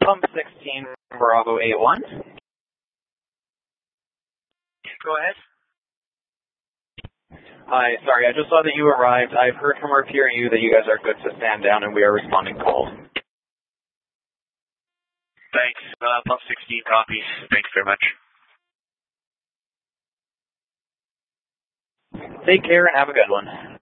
Pump 16, Bravo 81. Go ahead. Hi, sorry, I just saw that you arrived. I've heard from our PRU that you guys are good to stand down and we are responding calls. Thanks. Pump 16 copies. Thanks very much. Take care and have a good one.